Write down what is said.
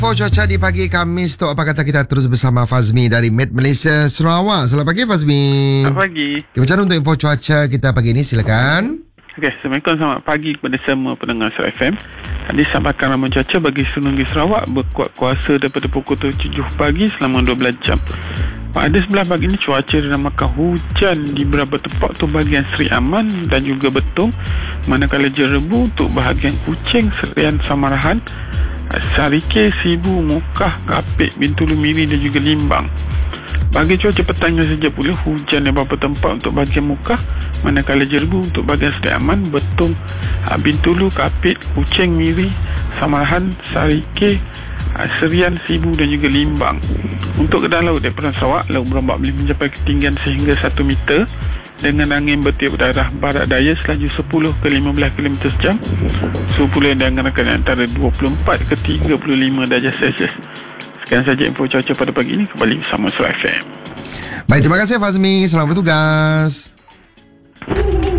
Info cuaca di pagi Khamis tu, apa kata kita terus bersama Fazmi dari Met Malaysia Sarawak. Selamat pagi Fazmi. Selamat pagi. Okay, macam mana untuk info cuaca kita pagi ni, silakan. Okey, Assalamualaikum, selamat pagi kepada semua pendengar Surat FM. Hadis sampaikan ramalan cuaca bagi seluruh negeri Sarawak berkuat kuasa daripada pukul 7 pagi selama 12 jam. Pada sebelah pagi ini cuaca dinamakan hujan di beberapa tempat untuk bahagian Seri Aman dan juga Betong, manakala Jerebu untuk bahagian Kuching, Serian Samarahan, Sarike, Sibu, Mukah, Kapit, Bintulu Miri dan juga Limbang. Bagi cuaca petangnya saja pula, hujan di beberapa tempat untuk bahagian Mukah, manakala Jerebu untuk bahagian Seri Aman, Betong, Bintulu, Kapit, Kuching, Miri, Samarahan, Sarike, Serian, Sibu dan juga Limbang. Untuk keadaan laut daripada Sarawak, laut berombak boleh mencapai ketinggian sehingga 1 meter dengan angin bertiup daerah barat daya selaju 10 ke 15 km sejam. Suhu pula yang dianggarkan antara 24 ke 35 darjah Celsius. Sekian saja info cuaca pada pagi ini. Kembali bersama Surat FM. Baik, terima kasih Fazmi. Selamat bertugas.